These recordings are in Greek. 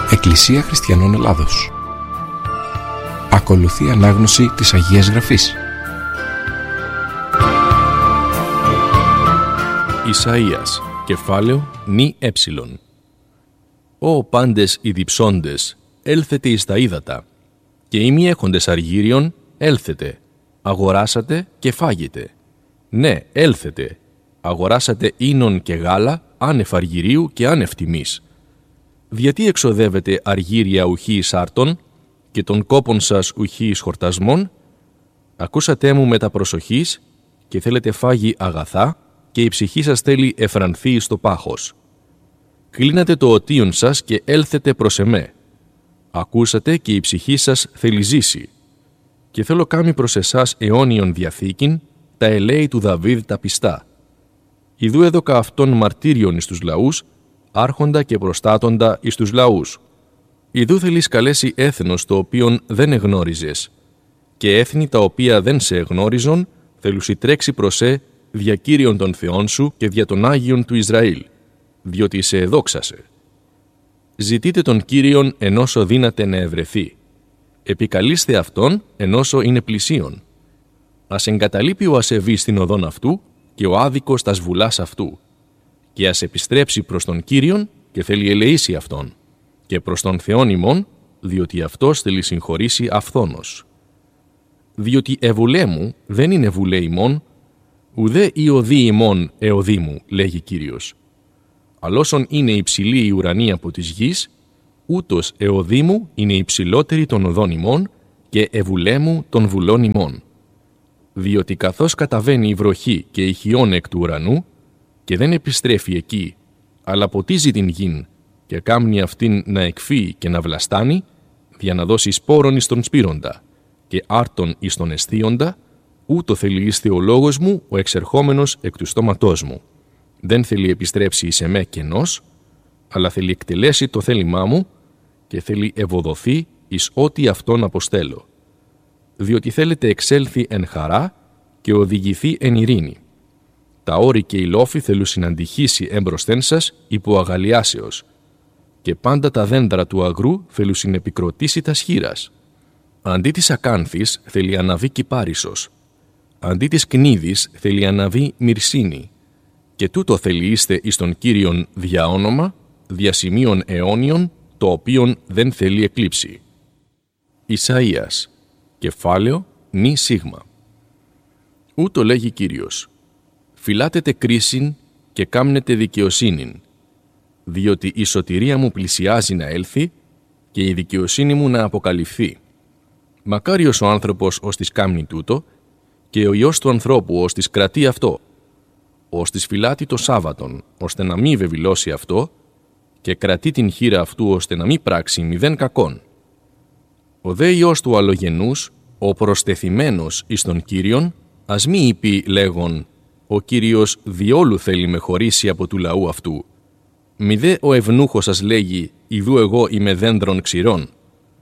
Εκκλησία Χριστιανών Ελλάδος. Ακολουθεί ανάγνωση της Αγίας Γραφής. Ισαΐας, κεφάλαιο νη έψιλον. Ω πάντες οι διψώντες, έλθετε εις τα ύδατα, και οι μη έχοντες αργύριον, έλθετε, αγοράσατε και φάγετε. Ναι, έλθετε, αγοράσατε ίνον και γάλα, άνευ αργυρίου και άνευ τιμής. Γιατί εξοδεύετε αργύρια ουχή εις άρτων, και των κόπων σας ουχή εις χορτασμών? Ακούσατε μου μετα προσοχής, και θέλετε φάγει αγαθά, και η ψυχή σας θέλει εφρανθεί εις το πάχος. Κλείνατε το οτίον σας και έλθετε προς εμέ. Ακούσατε και η ψυχή σας θέλει ζήσει. Και θέλω κάμει προς εσάς αιώνιον διαθήκην, τα ελέη του Δαβίδ τα πιστά. Ιδού έδωκα αυτόν μαρτύριον εις τους λαούς, άρχοντα και προστάτοντα εις τους λαούς. Ιδού θέλεις καλέσει έθνος το οποίον δεν εγνώριζες, και έθνη τα οποία δεν σε εγνώριζον, θέλουσι τρέξει προς σε δια Κύριον των Θεών σου και δια των Άγιων του Ισραήλ, διότι σε εδόξασε. Ζητείτε τον Κύριον ενώσο δύναται να ευρεθεί. Επικαλείστε αυτόν ενώσο είναι πλησίον. Ας εγκαταλείπει ο ασεβής στην οδόν αυτού και ο άδικος τας βουλάς αυτού. Και ας επιστρέψει προς τον Κύριον και θέλει ελεήσει αυτόν. Και προς τον Θεόν ημών, διότι αυτός θέλει συγχωρήσει αυθόνος. Διότι ευουλέ μου δεν είναι βουλέ ημών, ουδέ η οδή ημών εωδή μου, λέγει Κύριος. Αλλόσον είναι υψηλή η ουρανή από της γης, ούτως εωδή μου είναι υψηλότερη των οδών ημών και ευουλέ μου των βουλών ημών. Διότι καθώς καταβαίνει η βροχή και η χιόν εκ του ουρανού, και δεν επιστρέφει εκεί, αλλά ποτίζει την γην και κάμνει αυτήν να εκφύει και να βλαστάνει, για να δώσει σπόρον εις τον σπείροντα και άρτον εις τον αισθίοντα, ούτω θέλει εις Θεολόγος μου ο εξερχόμενος εκ του στόματός μου. Δεν θέλει επιστρέψει εις εμέ κενός, αλλά θέλει εκτελέσει το θέλημά μου και θέλει ευοδοθεί εις ό,τι αυτόν αποστέλω. Διότι θέλετε εξέλθει εν χαρά και οδηγηθεί εν ειρήνη. Τα όρη και οι λόφοι θέλουν συναντυχήσει έμπροσθέν σας υπό αγαλιάσεως, και πάντα τα δέντρα του αγρού θέλουν συνεπικροτήσει τας χήρας. Αντί της ακάνθης θέλει αναβεί κυπάρισος, αντί της κνίδης θέλει αναβεί μυρσίνη, και τούτο θέλει είστε εις τον Κύριον δια όνομα, δια σημείων αιώνιων, το οποίον δεν θέλει εκλείψει. Ισαΐας, κεφάλαιο νη σίγμα. Ούτω λέγει Κύριος, φυλάτετε κρίσιν και κάμνετε δικαιοσύνην, διότι η σωτηρία μου πλησιάζει να έλθει και η δικαιοσύνη μου να αποκαλυφθεί. Μακάριος ο άνθρωπος ως της κάμνει τούτο και ο Υιός του ανθρώπου ως της κρατεί αυτό, ως της φυλάτει το Σάββατον, ώστε να μη βεβηλώσει αυτό και κρατεί την χείρα αυτού ώστε να μη πράξει μηδέν κακόν. Ο δε Υιός του αλλογενούς, ο προστεθειμένος εις τον Κύριον, ας μη είπε λέγον, ο Κύριος διόλου θέλει με χωρίσει από του λαού αυτού. Μη δε ο ευνούχος σας λέγει, ιδού εγώ είμαι δένδρον ξηρών.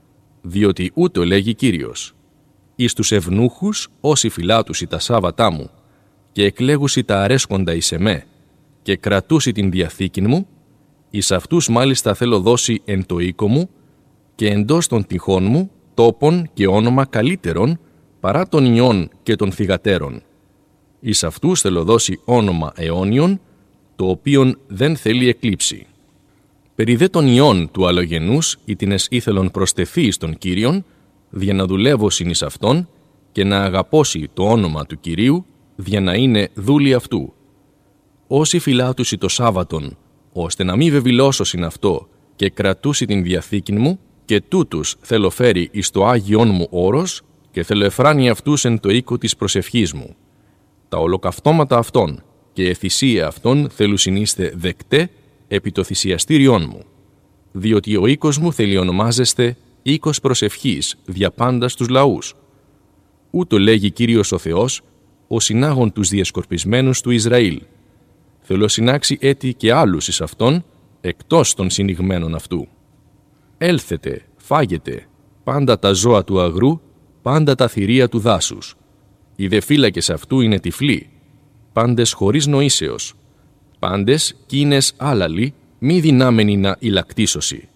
Διότι ούτω λέγει Κύριος, εις τους ευνούχους όσοι φυλάτουσι τα Σάββατά μου, και εκλέγουσι τα αρέσκοντα εις εμέ, και κρατούσι την διαθήκην μου, εις αυτούς μάλιστα θέλω δώσει εν το οίκο μου, και εντός των τυχών μου, τόπον και όνομα καλύτερον, παρά των ιών και των θυγατέρων. Εις αυτούς θέλω δώσει όνομα αιώνιον, το οποίον δεν θέλει εκλείψει. Περί δε των ιών του αλλογενούς, ήτινες ήθελον προστεθεί εις τον Κύριον, δια να δουλεύωσιν εις αυτόν και να αγαπώσει το όνομα του Κυρίου, δια να είναι δούλοι αυτού. Όσοι φυλάτουσι το Σάββατον, ώστε να μη βεβηλώσωσιν αυτό και κρατούσι την διαθήκην μου, και τούτους θέλω φέρει εις το Άγιον μου όρος και θέλω εφράνει αυτούς εν το οίκο της προσευχής μου. Τα ολοκαυτώματα αυτών και εθυσία αυτών θέλουν συνείστε δεκτέ επί το θυσιαστήριόν μου, διότι ο οίκος μου θέλει ονομάζεστε οίκος προσευχής δια πάντα στους λαούς. Ούτω λέγει Κύριος ο Θεός, ο συνάγων τους διασκορπισμένους του Ισραήλ. Θέλω συνάξει έτη και άλλους εις αυτόν, εκτός των συνηγμένων αυτού. Έλθετε, φάγετε, πάντα τα ζώα του αγρού, πάντα τα θηρία του δάσους. Οι δε φύλακες αυτού είναι τυφλοί, πάντες χωρίς νοήσεως. Πάντες κίνες άλαλοι, μη δυνάμενοι να ηλακτήσωσι.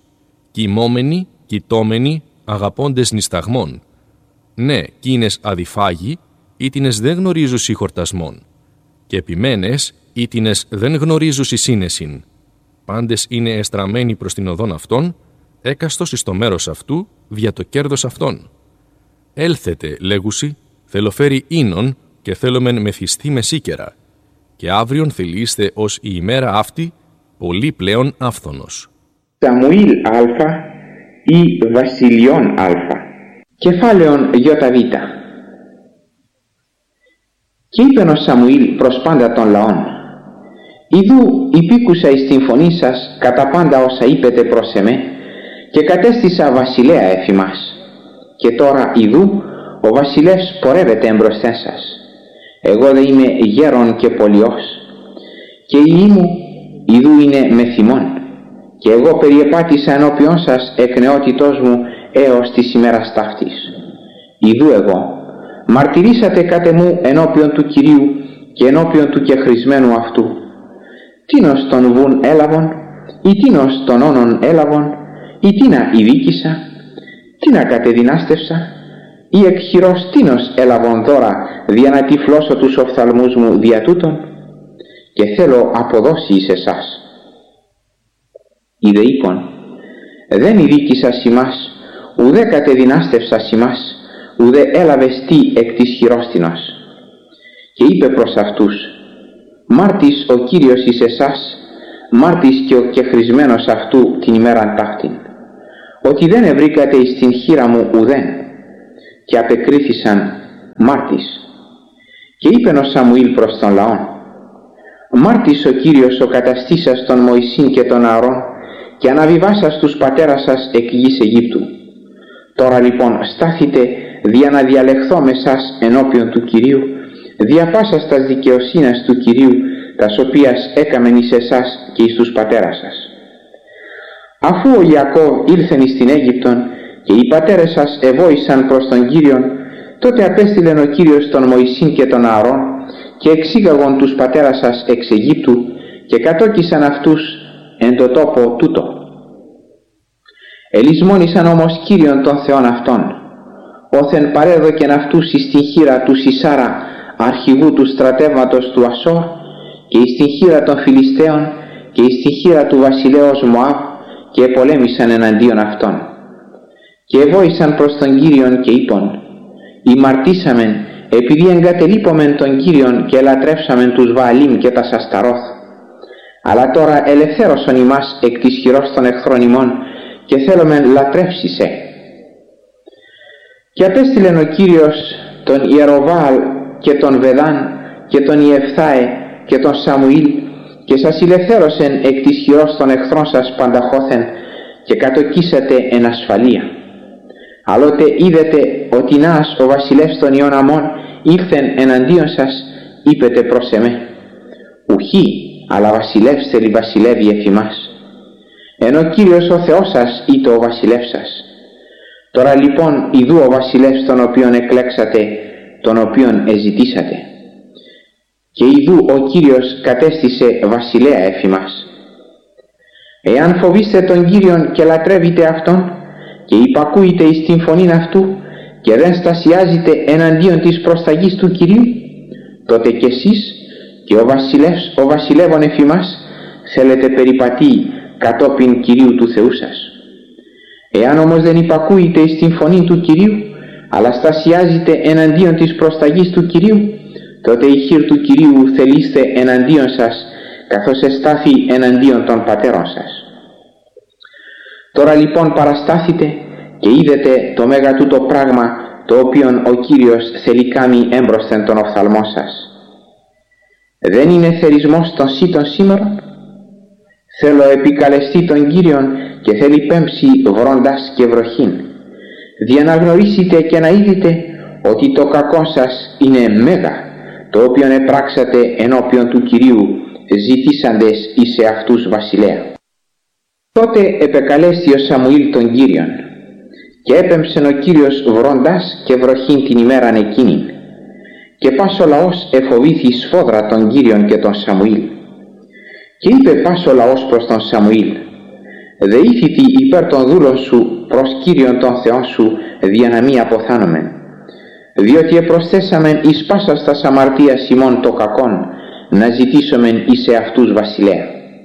κοιμόμενοι, κοιτόμενοι, αγαπώντες νησταγμών. Ναι, κείνες αδιφάγοι, ήτινες δεν γνωρίζουσι χορτασμών. Και επιμένες, ήτινες δεν γνωρίζουσι σύνεσιν. Πάντες είναι εστραμμένοι προς την οδόν αυτών, έκαστος εις το μέρος αυτού, δια το κέρδος αυτών. Έλθετε, λέγουσι, θελοφέρει ίνον και θέλομεν μεθυστεί με σίκερα. Και αύριον θελείστε ως η ημέρα αυτή, πολύ πλέον άφθονος. Σαμουήλ Α ή Βασιλειών Α. Κεφάλαιον ΙΒ. Και είπεν ο Σαμουήλ προς πάντα των λαών: Ιδού υπήκουσα εις την φωνή σας κατά πάντα όσα είπετε προς εμέ, και κατέστησα βασιλέα εφ' ημάς. Και τώρα ιδού ο βασιλεύς πορεύεται εμπροσθέν σας. Εγώ δε είμαι γέρον και πολιός, και η γη μου ιδού είναι με θυμών, και εγώ περιεπάτησα ενώπιον σας εκ νεότητός μου έως της ημέρας ταύτης. Ιδού εγώ μαρτυρήσατε κάτε μου ενώπιον του Κυρίου και ενώπιον του κεχρησμένου αυτού. Τίνος τον βουν έλαβον, ή τίνος τον όνον έλαβον, ή τίνα ειδίκησα, τίνα κατεδυνάστευσα, ή εκ χειρός τίνος έλαβον δώρα δια να τυφλώσω τους οφθαλμούς μου δια τούτων, και θέλω αποδώσει εις εσάς. Ιδε είπων, δεν ειδίκησα σημάς, ουδέ κατεδυνάστευσα σημάς, ουδέ έλαβες τι εκ της χειρός τίνος. Και είπε προς αυτούς, μάρτης ο Κύριος εις εσάς, μάρτης και ο κεχρησμένος αυτού την ημέραν ταύτην, ότι δεν ευρήκατε εις την χείρα μου ουδέν. Και απεκρίθησαν, μάρτης. Και είπεν ο Σαμουήλ προς τον λαόν, μάρτης ο Κύριος ο καταστήσας τον Μωυσήν και τον Ααρών, και αναβιβάσας τους πατέρας σας εκ γης Αιγύπτου. Τώρα λοιπόν στάθητε δια να διαλεχθώ με σας ενώπιον του Κυρίου, δια πάσας τας δικαιοσύνας του Κυρίου, τας οποίας έκαμεν εις εσάς και εις τους πατέρας σας. Αφού ο Ιακώβ ήλθεν εις την Αίγυπτον και οι πατέρες σας εβόησαν προς τον Κύριον, τότε απέστειλεν ο Κύριος τον Μωυσήν και τον Ααρών και εξήγαγον τους πατέρας σας εξ Αιγύπτου και κατόκισαν αυτούς εν το τόπο τούτο. Ελισμόνησαν όμως Κύριον των Θεών αυτών, όθεν παρέδοκεν αυτούς εις την χείρα του Σισάρα αρχηγού του στρατεύματος του Ασόρ και εις την χείρα των Φιλιστέων και εις την χείρα του βασιλέως Μωάβ, και επολέμησαν εναντίον αυτών. Και εβόησαν προς τον Κύριον και είπον, ημαρτήσαμεν επειδή εγκατελείπομεν τον Κύριον και ελατρεύσαμεν τους Βααλίμ και τα Ασταρόθ. Αλλά τώρα ελευθέρωσον ημάς εκ της χειρός των εχθρών ημών και θέλομεν λατρεύσισε. Και απέστειλεν ο Κύριος τον Ιεροβάαλ και τον Βεδάν και τον Ιεφθάε και τον Σαμουήλ και σας ελευθέρωσεν εκ της χειρός των εχθρών σας πανταχώθεν και κατοκίσατε εν ασφαλεία. Άλλοτε είδετε ότι Νаас ο βασιλεύς των Ιών Αμών ήλθεν εναντίον σας, είπετε προς εμέ, ουχή, αλλά βασιλεύς θέλει βασιλεύει εφ' ημάς. Ενώ Κύριος ο Θεός σας είτε ο βασιλεύς σας. Τώρα λοιπόν ιδού ο βασιλεύς τον οποίον εκλέξατε, τον οποίον εζητήσατε. Και ιδού ο Κύριος κατέστησε βασιλέα εφ' ημάς. Εάν φοβήστε τον Κύριον και λατρεύετε Αυτόν και υπακούετε εις την φωνήν Αυτού και δεν στασιάζετε εναντίον της προσταγής του Κυρίου, τότε κι εσείς και ο βασιλεύς, ο βασιλεύων εφ' ημάς, θέλετε περιπατεί κατόπιν Κυρίου του Θεού σας. Εάν όμως δεν υπακούετε εις την φωνή του Κυρίου, αλλά στασιάζετε εναντίον της προσταγής του Κυρίου, τότε η χείρ του Κυρίου θελείστε εναντίον σας, καθώς εστάθη εναντίον των πατέρων σας. Τώρα λοιπόν παραστάθητε και είδετε το μέγα τούτο πράγμα, το οποίον ο Κύριος θέλει κάμει έμπροσθεν των οφθαλμών σας. Δεν είναι θερισμός των σύτων σήμερα? Θέλω επικαλεστεί τον Κύριον και θέλει πέμψει βρόντας και βροχήν. Δια να γνωρίσετε και να είδετε ότι το κακό σας είναι μέγα, το οποίον επράξατε ενώπιον του Κυρίου, ζητήσαντες εις εαυτούς βασιλέα. Τότε επεκαλέστη ο Σαμουήλ τον Κύριον και έπεμψεν ο Κύριος βρόντας και βροχήν την ημέραν εκείνην. Και πας ο λαός εφοβήθη σφόδρα τον Κύριον και τον Σαμουήλ. Και είπε πας ο λαός προς τον Σαμουήλ, δεήθητη υπέρ των δούλων σου προς Κύριον των Θεών σου, δια να μη αποθάνομεν. Διότι επροσθέσαμεν εις πάσας τας αμαρτίας ημών το κακόν, να ζητήσομεν εις εαυτούς βασιλέα.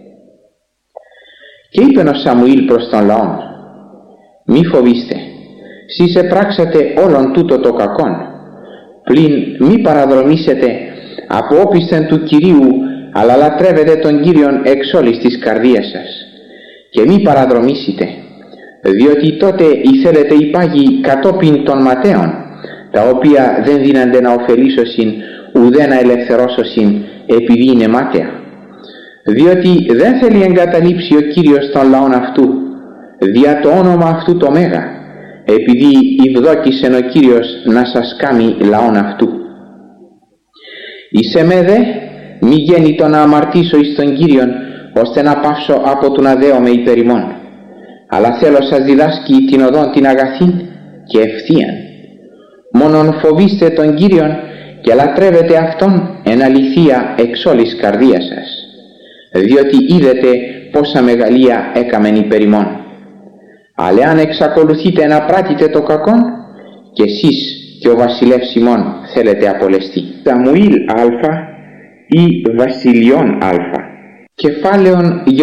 Και είπεν ο Σαμουήλ προς τον λαόν: μη φοβήστε, σεις επράξατε όλον τούτο το κακόν, πλην μη παραδρομήσετε από όπισθεν του Κυρίου, αλλά λατρεύετε τον Κύριον εξ όλης της καρδίας σας, και μη παραδρομήσετε, διότι τότε ήθελετε οι πάγοι κατόπιν των ματέων, τα οποία δεν δίνανται να ωφελήσωσιν ουδέ να ελευθερώσωσιν, επειδή είναι μάταια. Διότι δεν θέλει εγκαταλείψει ο Κύριος των λαών αυτού, δια το όνομα αυτού το μέγα, επειδή ευδόκησεν ο Κύριος να σας κάμει λαών αυτού. Εις εμέ δε μη γέννητο να αμαρτήσω εις τον Κύριον, ώστε να πάυσω από του να δέομαι υπέρ ημών, αλλά θέλω σας διδάσκει την οδόν την αγαθήν και ευθείαν. Μόνον φοβήστε τον Κύριον και λατρεύετε Αυτόν εν αληθεία εξ όλης καρδίας σας, διότι είδετε πόσα μεγαλεία έκαμεν υπέρ ημών. Αλλά αν εξακολουθείτε να πράττετε το κακόν, και εσείς και ο βασιλεύς ημών θέλετε απολεστεί. Σαμουήλ Α ή Βασιλειών Α. Κεφάλαιον Ι.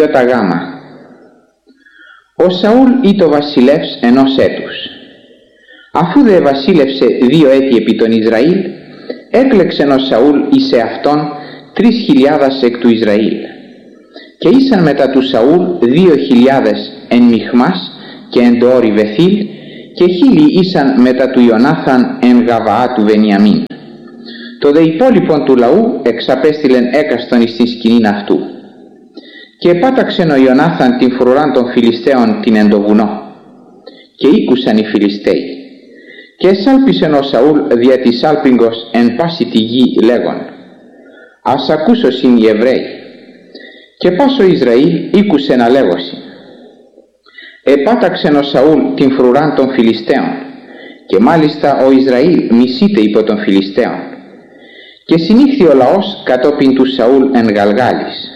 Ο Σαούλ ήτο βασιλεύς ενός έτους. Αφού δε βασίλευσε 2 έτη επί τον Ισραήλ, έκλεξεν ο Σαούλ εις εαυτόν 3.000 εκ του Ισραήλ. Και ήσαν μετά του Σαούλ 2.000 εν Μιχμάς και εν το όρι Βεθήλ, και 1.000 ήσαν μετά του Ιωνάθαν εν Γαβαά του Βενιαμίν. Το δε υπόλοιπον του λαού εξαπέστειλεν έκαστον εις την σκηνήν αυτού. Και επάταξεν ο Ιωνάθαν την φρουράν των Φιλιστέων την εν το βουνό, και ήκουσαν οι Φιλιστέοι. Και εσάλπισεν ο Σαούλ δια της σάλπιγγος εν πάση τη γη λέγον: ας ακούσωσιν οι Εβραίοι. Και πας ο Ισραήλ ήκουσε να λέγωσι. Επάταξεν ο Σαούλ την φρουράν των Φιλιστέων, και μάλιστα ο Ισραήλ μισείται υπό των Φιλιστέων. Και συνήχθη ο λαός κατόπιν του Σαούλ εν Γαλγάλης.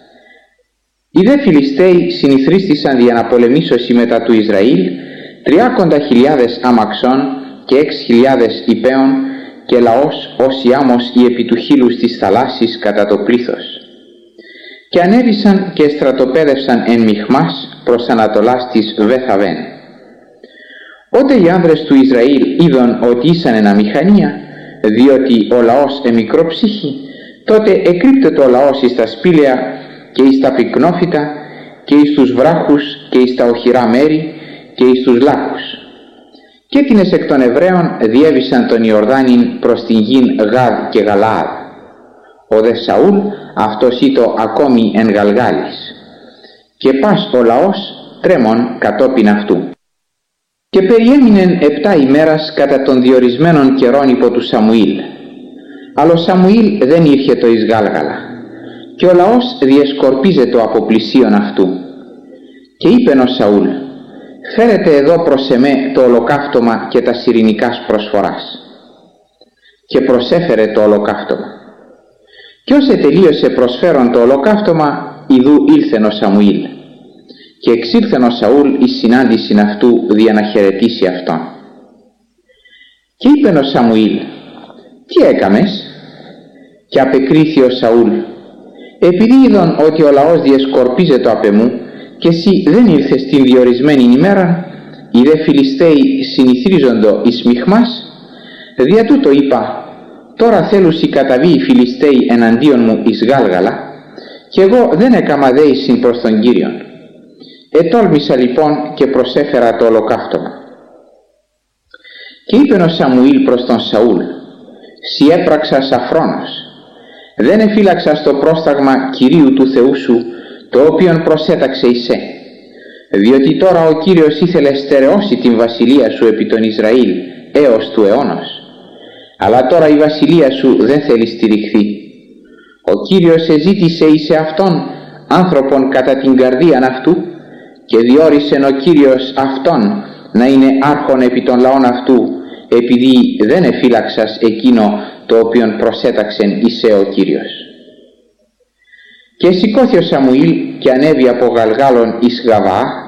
Οι δε Φιλιστέοι συνηθρίστησαν δια να πολεμήσωσι μετά του Ισραήλ 30.000 αμαξών και 6.000 υπέων, και λαός ως η άμμος η επί του χείλους της θαλάσσης κατά το πλήθος. Και ανέβησαν και στρατοπέδευσαν εν Μιχμάς προς ανατολάς της Βεθαβέν. Ότε οι άνδρες του Ισραήλ είδον ότι ήσαν εν αμηχανία, διότι ο λαός εμικρό ψύχη, τότε εκρύπτετο ο λαός εις τα σπήλαια και εις τα πυκνόφυτα και εις τους βράχους και εις τα οχυρά μέρη και εις τους λάκους. Και τινες εκ των Εβραίων διέβησαν τον Ιορδάνην προς την γην Γαδ και Γαλαάδ. Ο δε Σαούλ αυτός ήτο ακόμη εν Γαλγάλης. Και πας ο λαός τρέμον κατόπιν αυτού. Και περιέμεινεν 7 ημέρας κατά των διορισμένων καιρών υπό του Σαμουήλ. Αλλά ο Σαμουήλ δεν ήρχε το εις Γάλγαλα, και ο λαός διεσκορπίζετο από πλησίον αυτού. Και είπεν ο Σαούλ: φέρετε εδώ προς εμέ το ολοκαύτωμα και τα ειρηνικάς προσφοράς. Και προσέφερε το ολοκαύτωμα. Και ως ετελείωσε προσφέρον το ολοκαύτωμα, ιδού ήλθεν ο Σαμουήλ. Και εξήλθεν ο Σαούλ εις συνάντησιν αυτού δια να χαιρετήσει αυτόν. Και είπεν ο Σαμουήλ: τι έκαμες? Και απεκρίθη ο Σαούλ: επειδή είδον ότι ο λαός διεσκορπίζεται απ' εμού, και εσύ δεν ήλθες την διορισμένη ημέρα, οι δε Φιλιστέοι συνηθρίζοντο εις Μιχμάς, δια τούτο είπα: τώρα θέλουσι καταβεί οι Φιλιστέοι εναντίον μου εις Γάλγαλα, και εγώ δεν έκαμα δέησιν προς τον Κύριον. Ετόλμησα λοιπόν και προσέφερα το ολοκαύτωμα. Και είπεν ο Σαμουήλ προς τον Σαούλ: σι έπραξας αφρόνος, δεν εφύλαξας το πρόσταγμα Κυρίου του Θεού σου, το οποίον προσέταξε εισέ, διότι τώρα ο Κύριος ήθελε στερεώσει την βασιλεία σου επί τον Ισραήλ έως του αιώνος, αλλά τώρα η βασιλεία σου δεν θέλει στηριχθεί. Ο Κύριος εζήτησε εις αυτόν άνθρωπον κατά την καρδίαν αυτού, και διόρισεν ο Κύριος αυτόν να είναι άρχον επί των λαών αυτού, επειδή δεν εφύλαξας εκείνο το οποίον προσέταξεν εισέ ο Κύριος. Και σηκώθη ο Σαμουήλ και ανέβη από Γαλγάλων εις Γαβαά,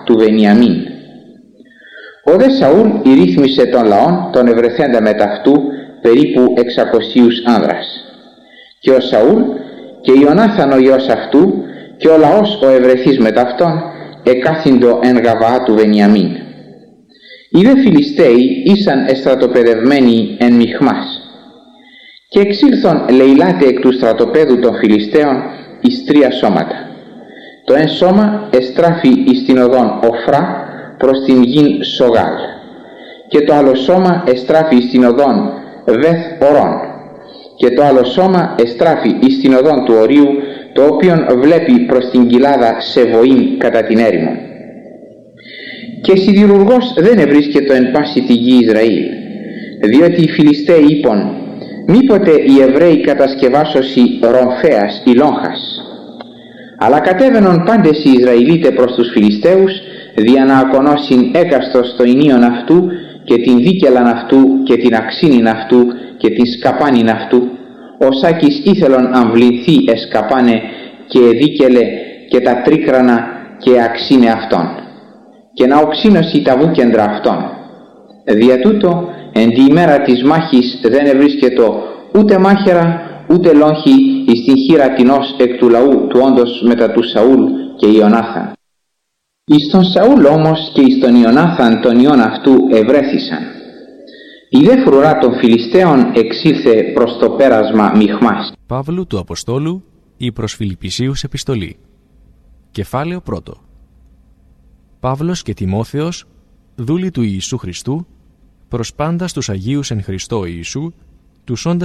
του Βενιαμίν. Ο δε Σαούλ ηρύθμισε των λαών τον ευρεθέντα μεταυτού περίπου 600 άνδρας. Και ο Σαούλ και Ιωνάθαν ο γιος αυτού και ο λαός ο ευρεθής μεταυτόν εκάθυντο εν Γαβαά του Βενιαμίν. Οι δε Φιλιστέοι ήσαν εστρατοπεδευμένοι εν Μιχμάς. Και εξήλθον λεηλάτε εκ του στρατοπέδου των Φιλιστέων εις 3 σώματα. Το εν σώμα εστράφη εις την οδόν Οφρά προς την γην Σογάλ, και το άλλο σώμα εστράφη εις την οδόν Βεθ Ορών, και το άλλο σώμα εστράφη εις την οδόν του ορίου, το οποίον βλέπει προς την κοιλάδα Σεβοήν κατά την έρημο. Και σιδηρουργός δεν ευρίσκεται εν πάση τη γη Ισραήλ, διότι οι Φιλιστέοι είπον, μήποτε οι Εβραίοι κατασκευάσωσι Ρομφέας ή Λόγχας. Αλλά κατέβαινον πάντες οι Ισραηλίτε προς τους Φιλιστέους, δια να ακονώσιν έκαστος το ενίον αυτού και την δίκελαν αυτού και την αξίνην αυτού και την σκαπάνην αυτού. Ο Σάκης ήθελον αμβληθεί εσκαπάνε και δίκελε και τα τρίκρανα και αξίνε αυτών, και να οξύνωση τα βούκεντρα αυτών. Δια τούτο εν τη ημέρα της μάχης δεν ευρίσκετο ούτε μάχαιρα ούτε λόγχη εις την χειρατινός εκ του λαού του όντως μετά του Σαούλ και Ιωνάθαν. Εις τον Σαούλ όμως και εις τον Ιωνάθαν τον ιών αυτού ευρέθησαν. Η δε φρουρά των Φιλιστέων εξήλθε προς το πέρασμα Μιχμάς. Παύλου του Αποστόλου, η προς Φιλιππισίους επιστολή. Κεφάλαιο 1. Παύλος και Τιμόθεος, δούλοι του Ιησού Χριστού, προς πάντα στους Αγίους εν Χριστώ Ιησού, τους όντας